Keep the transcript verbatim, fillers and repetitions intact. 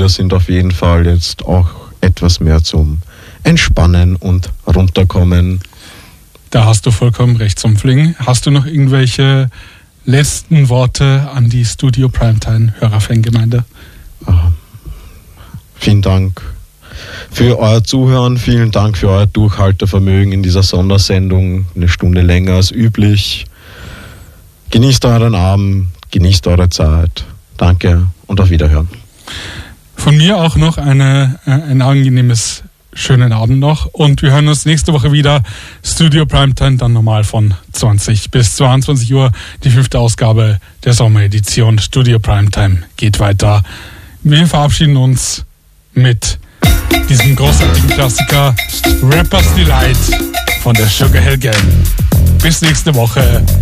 Lieder sind auf jeden Fall jetzt auch etwas mehr zum Entspannen und Runterkommen. Da hast du vollkommen recht, Sumpfling. Hast du noch irgendwelche letzten Worte an die Studio Primetime Hörerfangemeinde? Ah, vielen Dank für euer Zuhören, vielen Dank für euer Durchhaltevermögen in dieser Sondersendung, eine Stunde länger als üblich. Genießt euren Abend, genießt eure Zeit. Danke und auf Wiederhören. Von mir auch noch eine, ein angenehmes, schönen Abend noch und wir hören uns nächste Woche wieder. Studio Primetime dann normal von zwanzig bis zweiundzwanzig Uhr. Die fünfte Ausgabe der Sommeredition Studio Primetime geht weiter. Wir verabschieden uns mit diesem großartigen Klassiker Rapper's Delight von der Sugar Hill Gang. Bis nächste Woche.